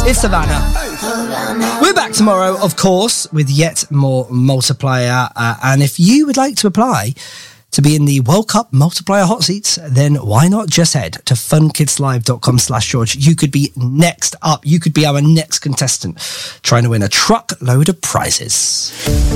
It's Savannah. We're back tomorrow, of course, with yet more Multiplier. And if you would like to apply to be in the World Cup Multiplier hot seats, then why not just head to funkidslive.com/George. You could be next up. You could be our next contestant trying to win a truckload of prizes.